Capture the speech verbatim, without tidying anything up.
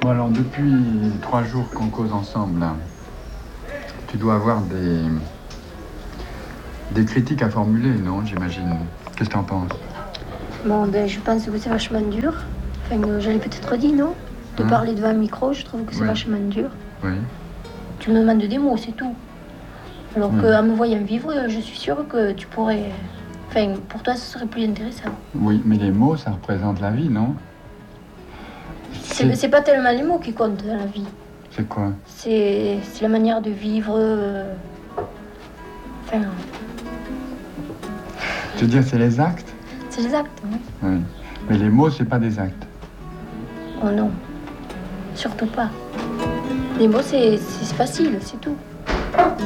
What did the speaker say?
Bon, alors, depuis trois jours qu'on cause ensemble, là, tu dois avoir des, des critiques à formuler, non, j'imagine. Qu'est-ce que tu en penses? Bon, ben, je pense que c'est vachement dur. Enfin, euh, j'allais peut-être dit, non? De Hein? parler devant un micro, je trouve que c'est Oui. vachement dur. Oui. Tu me demandes des mots, c'est tout. Alors Oui. qu'en me voyant vivre, je suis sûre que tu pourrais... Enfin, pour toi, ce serait plus intéressant. Oui, mais les mots, ça représente la vie, non? C'est, c'est pas tellement les mots qui comptent dans la vie. C'est quoi? C'est, c'est la manière de vivre... euh, Enfin, Tu veux dire, c'est les actes? c'est les actes, oui. Oui. Mais les mots, c'est pas des actes. Oh non, surtout pas. Les mots, c'est, c'est facile, c'est tout.